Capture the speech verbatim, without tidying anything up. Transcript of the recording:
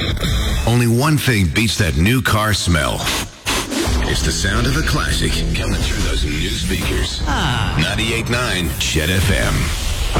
Only one thing beats that new car smell. It's the sound of a classic coming through those new speakers. Ah. ninety-eight point nine Ched F M.